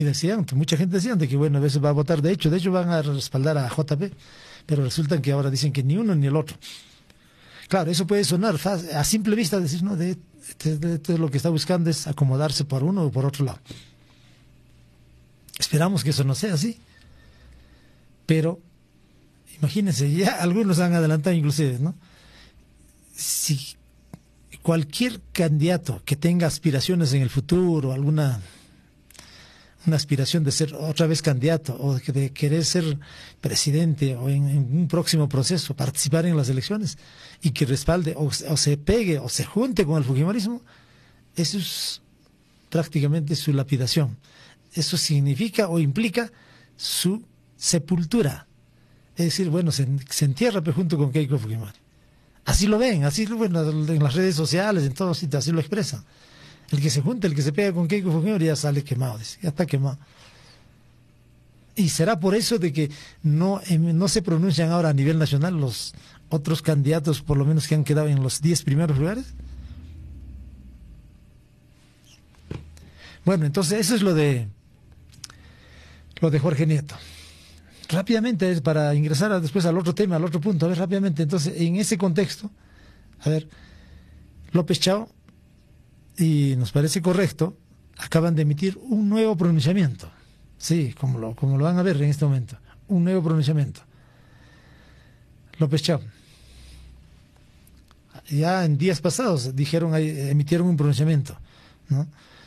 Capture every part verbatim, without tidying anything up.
Y decían, que mucha gente decía de que bueno, a veces va a votar, de hecho, de hecho van a respaldar a J P, pero resulta que ahora dicen que ni uno ni el otro. Claro, eso puede sonar fácil, a simple vista decir, no, de, de, de, de lo que está buscando es acomodarse por uno o por otro lado. Esperamos que eso no sea así. Pero, imagínense, ya algunos han adelantado inclusive, ¿no? Si cualquier candidato que tenga aspiraciones en el futuro, alguna una aspiración de ser otra vez candidato o de, de querer ser presidente o en, en un próximo proceso, participar en las elecciones y que respalde o, o se pegue o se junte con el fujimorismo, eso es prácticamente su lapidación. Eso significa o implica su sepultura. Es decir, bueno, se, se entierra pues, junto con Keiko Fujimori. Así lo ven, así bueno, en las redes sociales, en todos sitios, así lo expresan. El que se junta, el que se pega con Keiko Fujimori ya sale quemado, dice, ya está quemado. Y será por eso de que no, no se pronuncian ahora a nivel nacional los otros candidatos, por lo menos que han quedado en los diez primeros lugares. Bueno, entonces eso es lo de lo de Jorge Nieto. Rápidamente, para ingresar a, después al otro tema, al otro punto, a ver, rápidamente, entonces, en ese contexto, a ver, López Chao, y nos parece correcto, acaban de emitir un nuevo pronunciamiento. Sí, como lo, como lo van a ver en este momento, un nuevo pronunciamiento. López Chao. Ya en días pasados dijeron, emitieron un pronunciamiento, ¿no?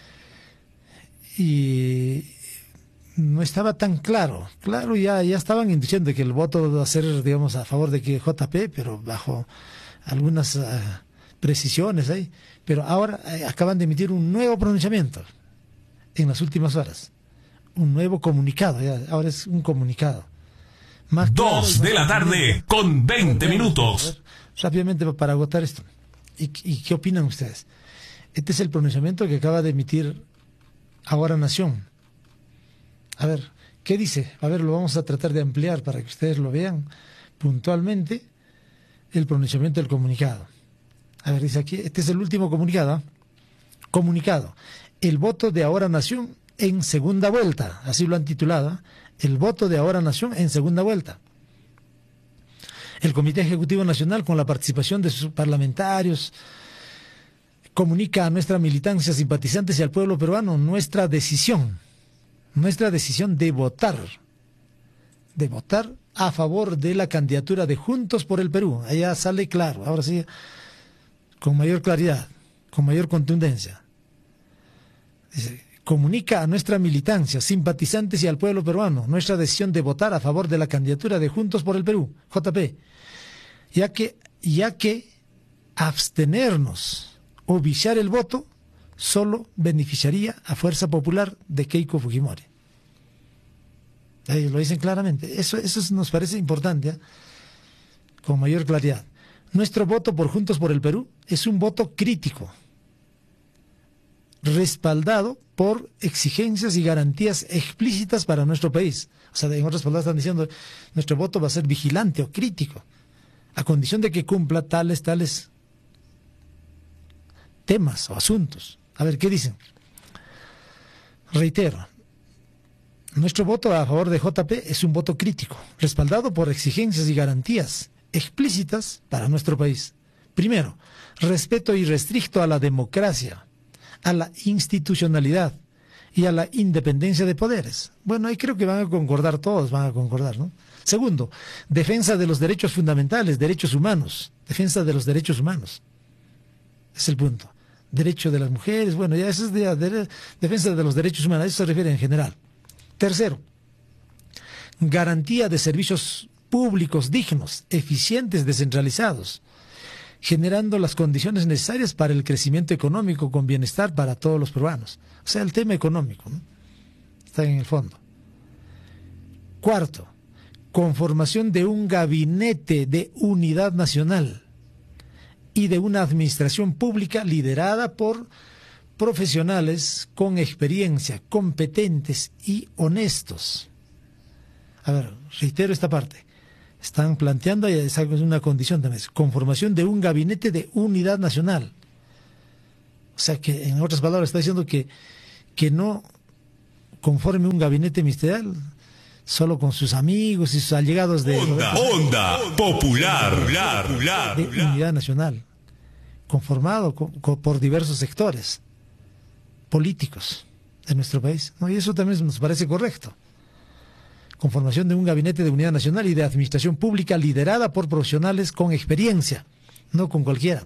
Y no estaba tan claro. Claro, ya, ya estaban diciendo que el voto va a ser, digamos, a favor de que J P, pero bajo algunas uh, precisiones ahí. Pero ahora eh, acaban de emitir un nuevo pronunciamiento en las últimas horas. Un nuevo comunicado, ya, ahora es un comunicado. Más Dos claro, de la tarde con veinte minutos. Ver, rápidamente para agotar esto. ¿Y, ¿Y qué opinan ustedes? Este es el pronunciamiento que acaba de emitir Ahora Nación. A ver, ¿qué dice? A ver, lo vamos a tratar de ampliar para que ustedes lo vean puntualmente, el pronunciamiento del comunicado. A ver, dice aquí, este es el último comunicado. ¿eh? Comunicado. El voto de Ahora Nación en segunda vuelta. Así lo han titulado. ¿eh? El voto de Ahora Nación en segunda vuelta. El Comité Ejecutivo Nacional, con la participación de sus parlamentarios, comunica a nuestra militancia, simpatizantes y al pueblo peruano nuestra decisión. Nuestra decisión de votar, de votar a favor de la candidatura de Juntos por el Perú. Allá sale claro, ahora sí, con mayor claridad, con mayor contundencia. Dice, comunica a nuestra militancia, simpatizantes y al pueblo peruano nuestra decisión de votar a favor de la candidatura de Juntos por el Perú, J P, ya que, ya que abstenernos o viciar el voto solo beneficiaría a Fuerza Popular de Keiko Fujimori. Ellos lo dicen claramente. Eso, eso nos parece importante, ¿eh? Con mayor claridad. Nuestro voto por Juntos por el Perú es un voto crítico, respaldado por exigencias y garantías explícitas para nuestro país. O sea, en otras palabras están diciendo, nuestro voto va a ser vigilante o crítico, a condición de que cumpla tales, tales temas o asuntos. A ver, ¿qué dicen? Reitero, nuestro voto a favor de J P es un voto crítico, respaldado por exigencias y garantías explícitas para nuestro país. Primero, respeto irrestricto a la democracia, a la institucionalidad y a la independencia de poderes. Bueno, ahí creo que van a concordar todos, van a concordar, ¿no? Segundo, defensa de los derechos fundamentales, derechos humanos, defensa de los derechos humanos. Es el punto. Derecho de las mujeres, bueno, ya eso es de, de, defensa de los derechos humanos, a eso se refiere en general. Tercero, garantía de servicios públicos dignos, eficientes, descentralizados, generando las condiciones necesarias para el crecimiento económico con bienestar para todos los peruanos. O sea, el tema económico, ¿no? Está en el fondo. Cuarto, conformación de un gabinete de unidad nacional y de una administración pública liderada por profesionales con experiencia, competentes y honestos. A ver, reitero esta parte. Están planteando, y esa es una condición también, conformación de un gabinete de unidad nacional. O sea que, en otras palabras, está diciendo que, que no conforme un gabinete ministerial solo con sus amigos y sus allegados de Onda, onda popular, popular, de unidad nacional, conformado con, con, por diversos sectores políticos de nuestro país, ¿no? Y eso también nos parece correcto. Conformación de un gabinete de unidad nacional y de administración pública liderada por profesionales con experiencia, no con cualquiera.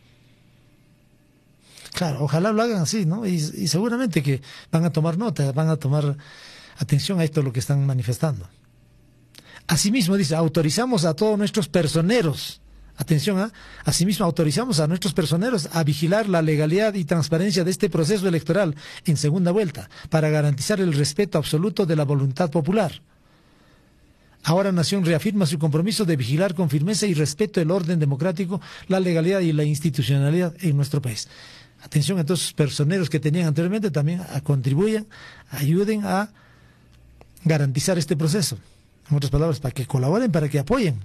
Claro, ojalá lo hagan así, ¿no? Y, y seguramente que van a tomar nota, van a tomar atención a esto, lo que están manifestando. Asimismo, dice, autorizamos a todos nuestros personeros, atención, ¿eh? Asimismo, autorizamos a nuestros personeros a vigilar la legalidad y transparencia de este proceso electoral en segunda vuelta, para garantizar el respeto absoluto de la voluntad popular. Ahora Nación reafirma su compromiso de vigilar con firmeza y respeto el orden democrático, la legalidad y la institucionalidad en nuestro país. Atención a todos los personeros que tenían anteriormente, también a contribuyan, ayuden a garantizar este proceso. En otras palabras, para que colaboren, para que apoyen,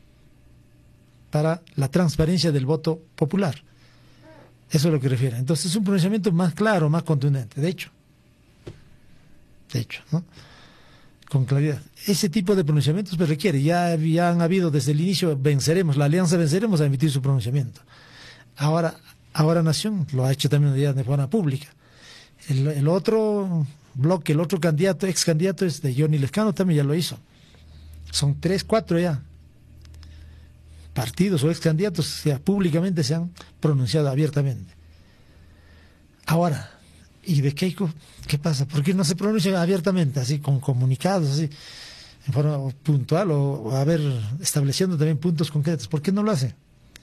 para la transparencia del voto popular. Eso es lo que refiere. Entonces es un pronunciamiento más claro, más contundente, de hecho. De hecho, ¿no? Con claridad. Ese tipo de pronunciamientos me requiere. Ya, ya han habido desde el inicio, venceremos, la Alianza Venceremos a emitir su pronunciamiento. Ahora, ahora Nación lo ha hecho también de forma pública. El, el otro bloque, el otro candidato, ex candidato es de Johnny Lescano, también ya lo hizo. Son tres, cuatro ya. Partidos o ex candidatos ya públicamente se han pronunciado abiertamente. Ahora, ¿y de Keiko qué pasa? ¿Por qué no se pronuncian abiertamente, así con comunicados, así, en forma puntual, o, o a ver, estableciendo también puntos concretos? ¿Por qué no lo hace?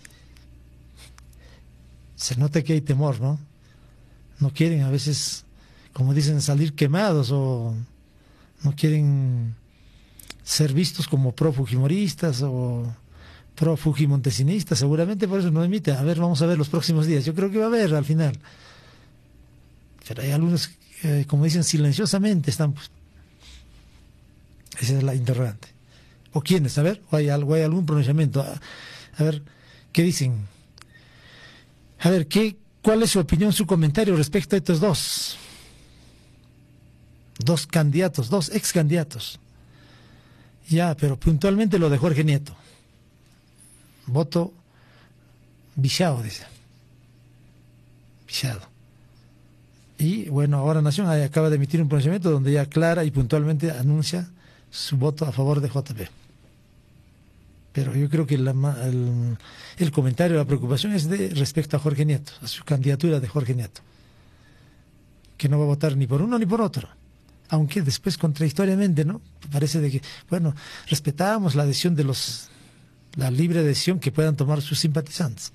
Se nota que hay temor, ¿no? No quieren a veces, como dicen, salir quemados, o no quieren ser vistos como pro-fujimoristas o pro-fujimontesinistas. Seguramente por eso no emite. A ver, vamos a ver los próximos días. Yo creo que va a haber al final. Pero hay algunos, eh, como dicen, silenciosamente están. Pues, esa es la interrogante. ¿O quiénes? A ver, o hay, algo, hay algún pronunciamiento. A, a ver, ¿qué dicen? A ver, ¿qué, ¿cuál es su opinión, su comentario respecto a estos dos? Dos candidatos, dos ex candidatos. Ya, pero puntualmente lo de Jorge Nieto. Voto viciado, dice. Viciado. Y bueno, ahora Nación acaba de emitir un pronunciamiento donde ya clara y puntualmente anuncia su voto a favor de J P. Pero yo creo que la, el, el comentario, la preocupación es de respecto a Jorge Nieto, a su candidatura de Jorge Nieto, que no va a votar ni por uno ni por otro. Aunque después contradictoriamente, ¿no? Parece de que, bueno, respetamos la decisión de los, la libre decisión que puedan tomar sus simpatizantes.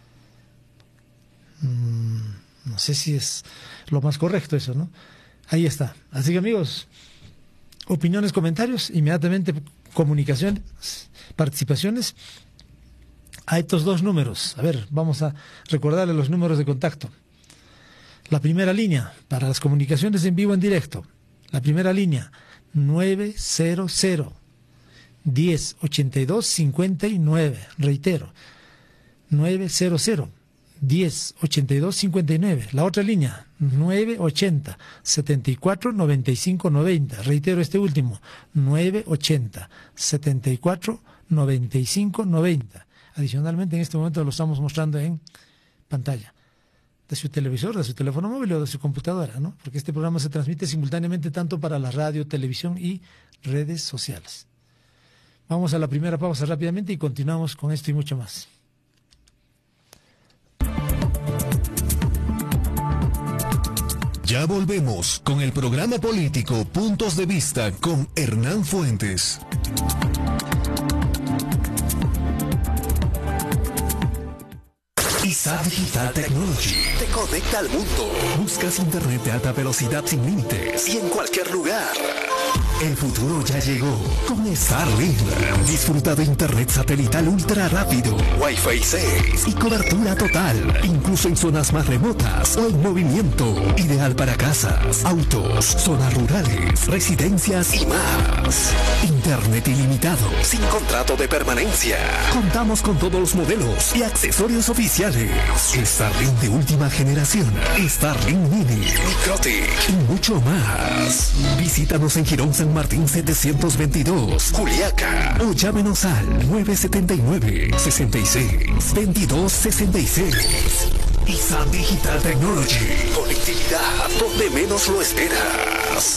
Mm, no sé si es lo más correcto eso, ¿no? Ahí está. Así que, amigos, opiniones, comentarios, inmediatamente comunicaciones, participaciones a estos dos números. A ver, vamos a recordarle los números de contacto. La primera línea para las comunicaciones en vivo, en directo. La primera línea, nueve cero cero, diez, ochenta y dos, cincuenta y nueve. Reitero, nueve cero cero, diez, ochenta y dos, cincuenta y nueve. La otra línea, nueve ochenta, setenta y cuatro, noventa y cinco, noventa. Reitero este último, nueve ochenta, setenta y cuatro, noventa y cinco, noventa. Adicionalmente, en este momento lo estamos mostrando en pantalla. De su televisor, de su teléfono móvil o de su computadora, ¿no? Porque este programa se transmite simultáneamente tanto para la radio, televisión y redes sociales. Vamos a la primera pausa rápidamente y continuamos con esto y mucho más. Ya volvemos con el programa político Puntos de Vista con Hernán Fuentes. ISAT Digital Technology te conecta al mundo. Buscas internet de alta velocidad sin límites y en cualquier lugar. El futuro ya llegó con Starlink. Disfruta de internet satelital ultra rápido, Wi-Fi seis y cobertura total, incluso en zonas más remotas o en movimiento. Ideal para casas, autos, zonas rurales, residencias y más. Internet ilimitado, sin contrato de permanencia. Contamos con todos los modelos y accesorios oficiales. Starlink de última generación, Starlink Mini, Microtic y mucho más. Visítanos en Girón San Martín setecientos veintidós, Juliaca, o llámenos al nueve siete nueve, seis seis, veintidós sesenta y seis. I S A Digital Technology, conectividad donde menos lo esperas.